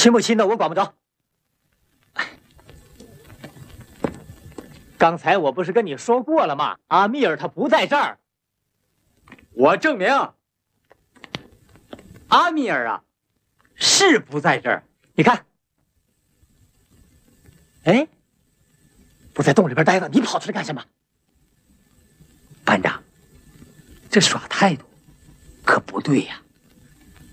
亲不亲的我管不着。刚才我不是跟你说过了吗？阿密尔他不在这儿。 我证明，阿密尔啊，是不在这儿。 你看，哎，不在洞里边待着，你跑出来干什么？ 班长，这耍态度可不对呀。